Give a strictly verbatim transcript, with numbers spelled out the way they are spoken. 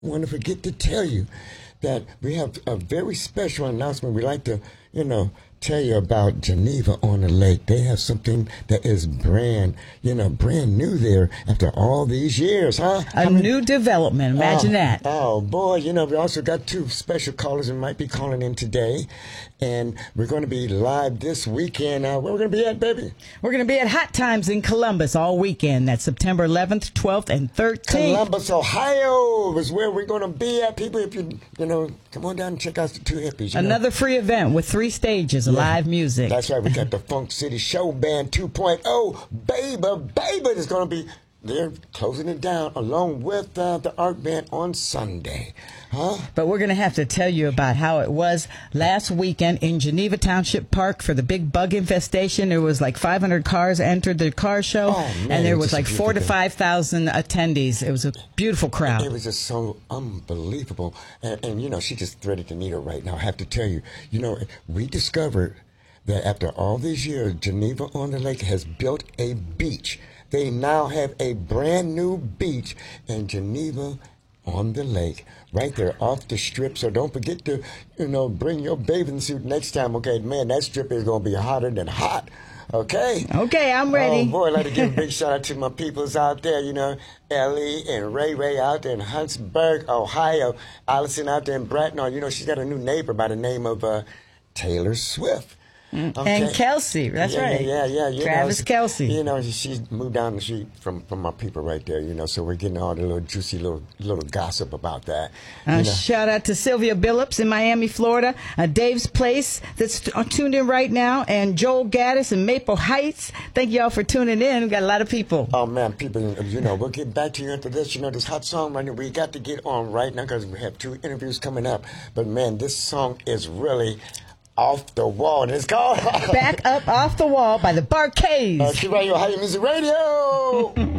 I want to forget to tell you that we have a very special announcement. We'd like to, you know, tell you about Geneva on the Lake. They have something that is brand, you know, brand new there after all these years, huh? A I mean, new development. Imagine oh, that. Oh, boy. You know, we also got two special callers who might be calling in today. And we're going to be live this weekend. Uh, where we're going to be at, baby? We're going to be at Hot Times in Columbus all weekend. That's September eleventh, twelfth, and thirteenth. Columbus, Ohio is where we're going to be at. People, if you, you know, come on down and check out the two hippies. Another know? free event with three stages of yeah. live music. That's right. We got the Funk City Show Band two point oh. Baby, baby is going to be there closing it down along with uh, the Art Band on Sunday. Huh? But we're going to have to tell you about how it was last weekend in Geneva Township Park for the big bug infestation. There was like five hundred cars entered the car show, oh, man, and there was like four to five thousand attendees. It was a beautiful crowd. It was just so unbelievable. And, and, you know, she just threaded the needle right now. I have to tell you, you know, we discovered that after all these years, Geneva on the Lake has built a beach. They now have a brand new beach in Geneva on the Lake, right there off the strip. So don't forget to, you know, bring your bathing suit next time. Okay, man, that strip is going to be hotter than hot. Okay? Okay, I'm ready. Oh, boy, I'd like to give a big shout out to my peoples out there, you know, Ellie and Ray Ray out there in Huntsburg, Ohio. Allison out there in Bratton. You know, she's got a new neighbor by the name of uh, Taylor Swift. Okay. And Kelsey, that's yeah, right. Yeah, yeah, yeah. Travis know, Kelsey. You know, she moved down the street from, from my people right there, you know, so we're getting all the little juicy little little gossip about that. Uh, know. Shout out to Sylvia Billups in Miami, Florida, uh, Dave's Place that's t- uh, tuned in right now, and Joel Gaddis in Maple Heights. Thank you all for tuning in. We've got a lot of people. Oh, man, people, you know, we'll get back to you after this. You know, this hot song right now, we got to get on right now because we have two interviews coming up. But, man, this song is really off the wall. And it's called Back Up Off the Wall by the Bar-Kays. Uh, keep right here, Ohio Music Radio.